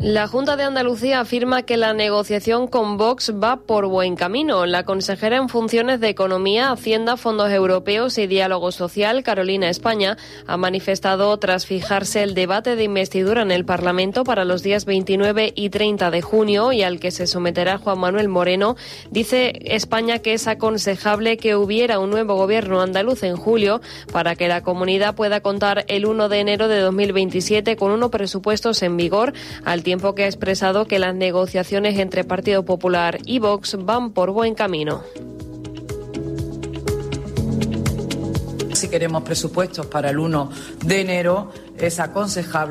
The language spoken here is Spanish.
La Junta de Andalucía afirma que la negociación con Vox va por buen camino. La consejera en funciones de Economía, Hacienda, Fondos Europeos y Diálogo Social, Carolina España, ha manifestado tras fijarse el debate de investidura en el Parlamento para los días 29 y 30 de junio y al que se someterá Juan Manuel Moreno, dice España que es aconsejable que hubiera un nuevo gobierno andaluz en julio para que la comunidad pueda contar el 1 de enero de 2027 con unos presupuestos en vigor, al tiempo que ha expresado que las negociaciones entre Partido Popular y Vox van por buen camino. Si queremos presupuestos para el 1 de enero, es aconsejable